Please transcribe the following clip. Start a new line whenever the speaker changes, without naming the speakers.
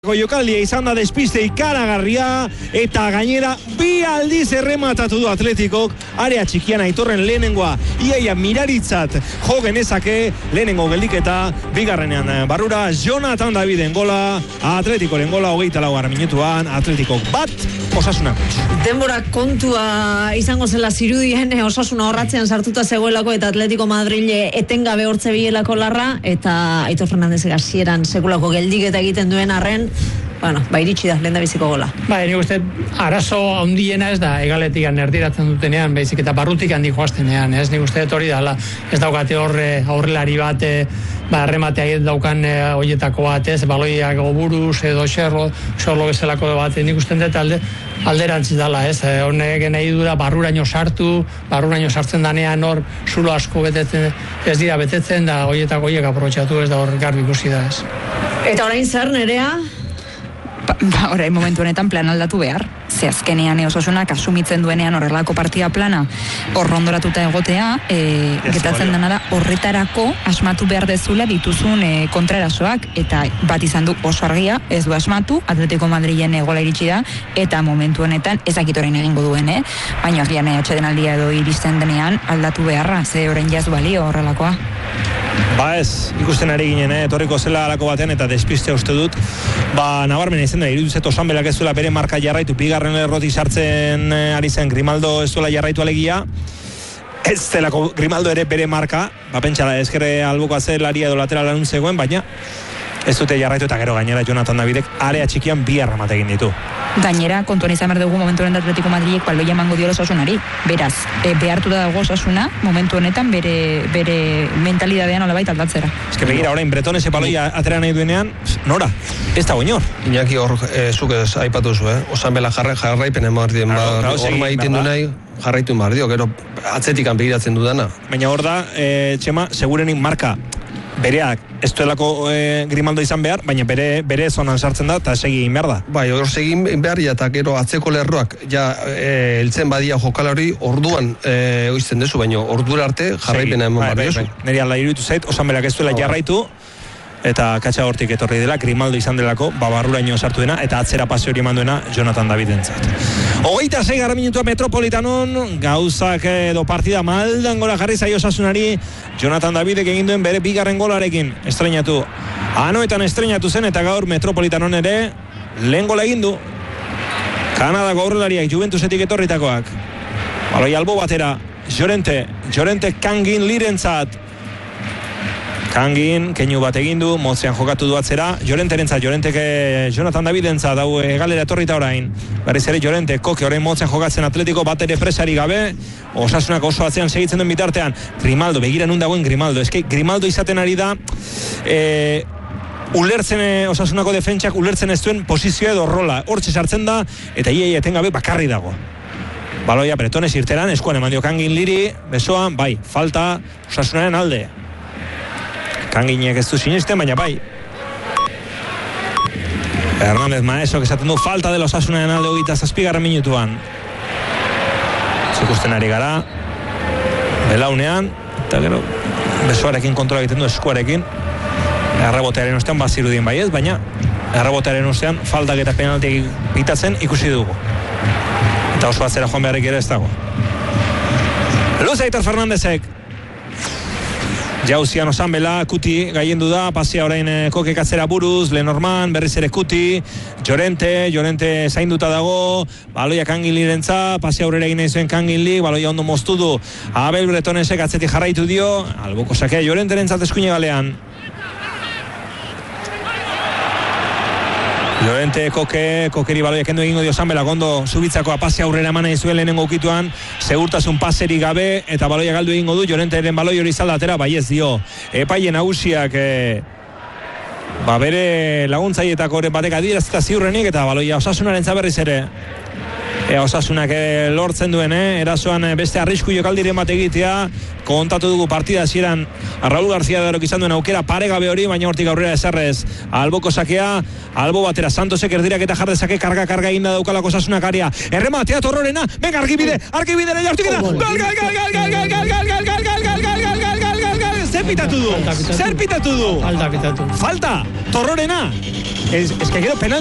Jokaldia izan da despiste ikaragarria eta gainera bi aldiz errematatu du Atletikok area txikian Aitorren lehenengoa iaia miraritzat jo genezake lehenengo geldiketa bigarrenean barrura Jonathan Daviden gola Atletikoren gola 24 minutuan Atletikok bat Osasuna
denbora kontua izango zela zirudien Osasuna horratzean sartuta zegoelako eta Atletico Madrid etengabe hortze bilelako larra eta Aitor Fernandez hasieran sekulako geldiketa egiten duen arren bueno, iritsi da, lehen da biziko gola.
Nik uste, arazo handiena ez da, egaletikan erdiratzen dutenean, baizik eta barrutik handi joaztenean, ez? Nik uste hori dala, ez daukate aurrelari bat, errematea daukan hoietako bat, ez? Baloiak buruz edo xorlo bezalako bat, nik uste dut alderantziz dala, ez? Honek nahi du da barruraino sartzen danean hor zulo asko betetzen, ez dira betetzen, da hoietako hoiek aprobetxatu ez da hor garbi ikusi da, ez?
Eta orain zer, Nerea?
Orain momentu honetan plan aldatu behar. Ze azkenean Osasunak asumitzen duenean horrelako partida plana horrondoratuta egotea, gertatzen dena da horretarako asmatu behar dezula dituzun kontraerasoak eta bat izan du oso argia, ez du asmatu, Atletico Madrilen gola iritsi da eta momentu honetan ez dakit orain egingo duen, baina agian atsedenaldia edo iristen denean aldatu beharra, ze orain jaz balio horrelakoa.
Ez, ikusten ari ginen, etorriko zela alako batean eta despistea uste dut, nabarmen izan da, iruduzet Osanbelak ez duela bere marka jarraitu, bigarren erroti sartzen ari zen Grimaldo ez duela jarraitu alegia, ez zelako Grimaldo ere bere marka, pentsala ezkerre albokoa zelaria edo laterala nun zegoen, baina ez dute jarraitu eta gero gainera Jonathan Davidek area txikian bi erremat egin ditu.
Gainera, kontuan izan behar dugu momentu honetan Atletico Madridek baloia emango dio Osasunari. Beraz, behartu da dago Osasuna momentu honetan bere mentalidadean olabait aldatzera.
Ez begira, orain Bretonese baloia atera nahi duenean, nora? Ez da goinor.
Iñaki hor zuk ez aipatu zu, Osanbela jarraipen emardien, horma egiten du nahi, jarraitu emardio, gero atzetikan begiratzen dudana.
Baina hor da, Txema, segurenik marka bereak ez duelako Grimaldo izan behar, baina bere zonan sartzen da eta segi egin behar da.
Hor segi egin behar eta gero atzeko lerroak heltzen badia jokalari orduan oizten dezu, baina ordura arte jarraipena eman behar diozu.
Neri alda iruditu zait, Osanbelak ez duela jarraitu eta katxa hortik etorri dela, Grimaldo izan delako, barruraino sartu dena eta atzera pase hori eman duena Jonathan Davidentzat. 26 minutua Metropolitanon, gauzak edo partida maldan gola jarri zaio Osasunari, Jonathan Davidek egin duen bere bigarren golarekin estrenatu. Anoetan estrenatu zen eta gaur Metropolitanon ere lehen gola egin du. Kanadako aurrelariak Juventusetik etorritakoak. Baloi albo batera, Llorente Kangin lirentzat. Kangin, keinu bat egin du, motzean jokatu du atzera, Llorenterentzat, Jonathan Davidentzat, hau galera etorrita orain. Berriz ere Llorente, koke orain motzean jokatzen Atletiko, bat ere presari gabe, Osasunak oso atzean segitzen duen bitartean. Grimaldo, begira nun dagoen Grimaldo, eske Grimaldo izaten ari da, ulertzen Osasunako defentsak ulertzen ez duen posizioa edo rola, hortxe sartzen da, eta iei etengabe bakarri dago. Baloia Bretones irteran, eskuan eman dio Kangin liri, besoan, falta Osasunaren alde. Kanginek ez du sinisten, baina bai. Hernández Maeso, esaten du falta dela Osasunaren alde 27 minutuan. Zikusten ari gara. Belaunean, eta gero, besoarekin kontrola egiten du eskuarekin. Errebotearen ostean bazirudien bai ez, baina errebotearen ostean faltak eta penaltiak bitatzen ikusi dugu. Eta oso atzera joan beharrik ere ez dago. Luze Aitor Fernandezek. Jauzian Osanbela, Kuti gaiendu da, pasia orain kokek atzera buruz, Lenormand, berriz ere Kuti, Llorente zainduta dago, baloia Kangin lirentza, pasia aurrera egin nahi zuen Kangin li, baloia ondo moztu du, Abel Bretonesek atzetik jarraitu dio, alboko sakea Llorenterentzat eskuine balean. Llorente kokeri baloia kendu egingo dio Osanbela, gondo zubitzakoa pase aurrera eman nahi zuen lehenengo ukituan, segurtasun paseri gabe eta baloia galdu egingo du, Llorenteren baloi hori zaldatera, bai ez dio. Epaile nagusiak bere laguntzaietako batek adierazita ziurrenik eta baloia Osasunaren zaberriz ere. Osasunak lortzen duen, erasoan beste arrisku jokaldiren bat egitea, kontatu dugu partida hasieran Raúl García darok izan duen aukera paregabe hori, baina hortik aurrera ezarrez. Alboko sakea, albo batera Santosek erdirak eta jardezake karga egin da daukalako Osasunak aria. Errematea Torrorena, venga argibide, ere jartik da. Gol! Zer pitatu du?
Falta pitatu.
Zer pitatu du?
Falta pitatu.
Falta, Torrorena. Es que gero penal